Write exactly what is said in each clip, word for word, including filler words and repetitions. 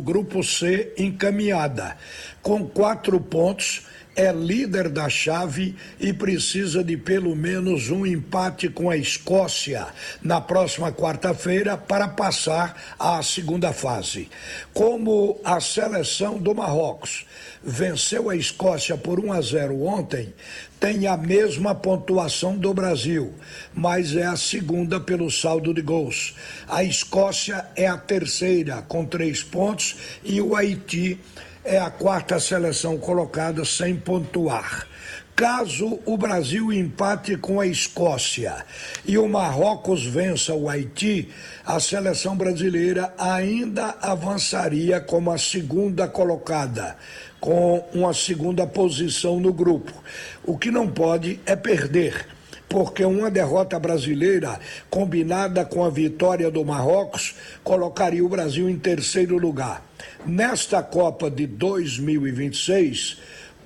Grupo C encaminhada. Com quatro pontos, é líder da chave e precisa de pelo menos um empate com a Escócia na próxima quarta-feira para passar à segunda fase. Como a seleção do Marrocos venceu a Escócia por um a zero ontem, tem a mesma pontuação do Brasil, mas é a segunda pelo saldo de gols. A Escócia é a terceira com três pontos e o Haiti é a quarta seleção colocada sem pontuar. Caso o Brasil empate com a Escócia e o Marrocos vença o Haiti, a seleção brasileira ainda avançaria como a segunda colocada, com uma segunda posição no grupo. O que não pode é perder, porque uma derrota brasileira, combinada com a vitória do Marrocos, colocaria o Brasil em terceiro lugar. Nesta Copa de dois mil e vinte e seis,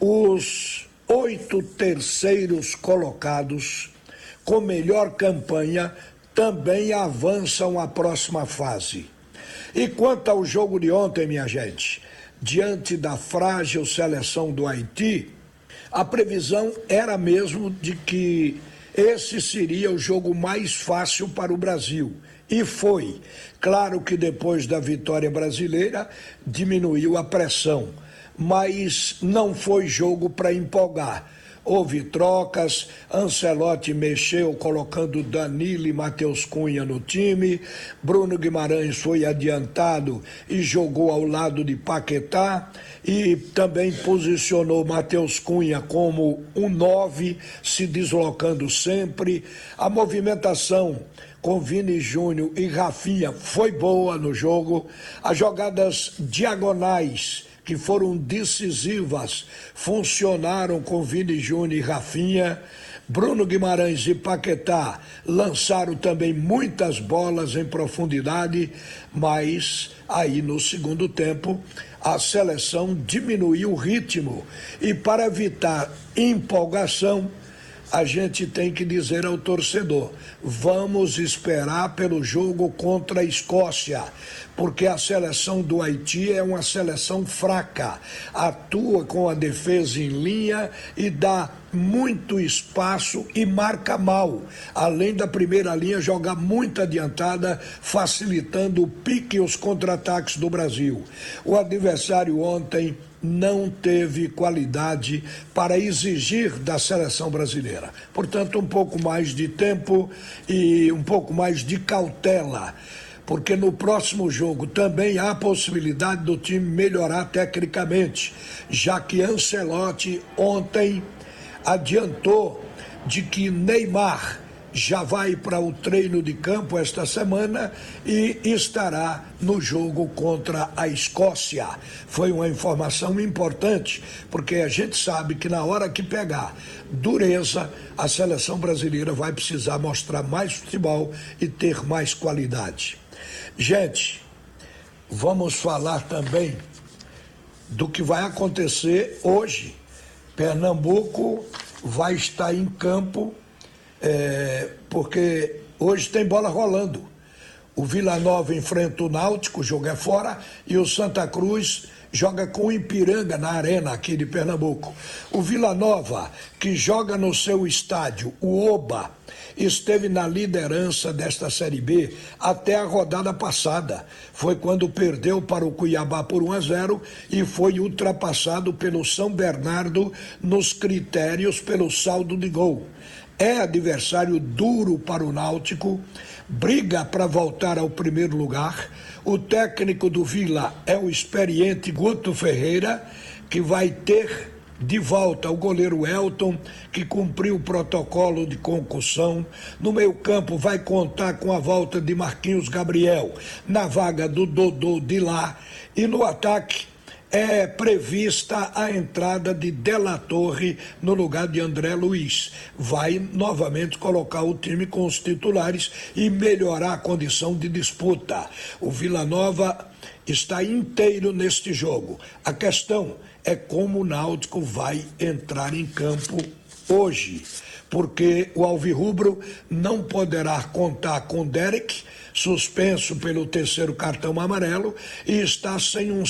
os oito terceiros colocados com melhor campanha também avançam à próxima fase. E quanto ao jogo de ontem, minha gente, diante da frágil seleção do Haiti, a previsão era mesmo de que esse seria o jogo mais fácil para o Brasil. E foi. Claro que depois da vitória brasileira diminuiu a pressão, mas não foi jogo para empolgar. Houve trocas, Ancelotti mexeu colocando Danilo e Matheus Cunha no time, Bruno Guimarães foi adiantado e jogou ao lado de Paquetá e também posicionou Matheus Cunha como um nove, se deslocando sempre. A movimentação com Vini Júnior e Rafinha foi boa no jogo, as jogadas diagonais que foram decisivas, funcionaram com Vini Júnior e Rafinha. Bruno Guimarães e Paquetá lançaram também muitas bolas em profundidade, mas aí no segundo tempo a seleção diminuiu o ritmo e para evitar empolgação, a gente tem que dizer ao torcedor, vamos esperar pelo jogo contra a Escócia, porque a seleção do Haiti é uma seleção fraca, atua com a defesa em linha e dá muito espaço e marca mal, além da primeira linha jogar muito adiantada, facilitando o pique e os contra-ataques do Brasil. O adversário ontem não teve qualidade para exigir da seleção brasileira. Portanto, um pouco mais de tempo e um pouco mais de cautela, porque no próximo jogo também há a possibilidade do time melhorar tecnicamente, já que Ancelotti ontem adiantou de que Neymar já vai para o treino de campo esta semana e estará no jogo contra a Escócia. Foi uma informação importante, porque a gente sabe que na hora que pegar dureza, a seleção brasileira vai precisar mostrar mais futebol e ter mais qualidade. Gente, vamos falar também do que vai acontecer hoje. Pernambuco vai estar em campo, É, porque hoje tem bola rolando. O Vila Nova enfrenta o Náutico, o jogo é fora, e o Santa Cruz joga com o Ipiranga na arena aqui de Pernambuco. O Vila Nova, que joga no seu estádio, o Oba, esteve na liderança desta Série B até a rodada passada. Foi quando perdeu para o Cuiabá por um a zero e foi ultrapassado pelo São Bernardo nos critérios pelo saldo de gol. É adversário duro para o Náutico, briga para voltar ao primeiro lugar. O técnico do Vila é o experiente Guto Ferreira, que vai ter de volta o goleiro Elton, que cumpriu o protocolo de concussão. No meio-campo vai contar com a volta de Marquinhos Gabriel, na vaga do Dodô de lá. E no ataque é prevista a entrada de De La Torre no lugar de André Luiz. Vai novamente colocar o time com os titulares e melhorar a condição de disputa. O Vila Nova está inteiro neste jogo. A questão é como o Náutico vai entrar em campo hoje, porque o alvirrubro não poderá contar com Derek, suspenso pelo terceiro cartão amarelo, e está sem um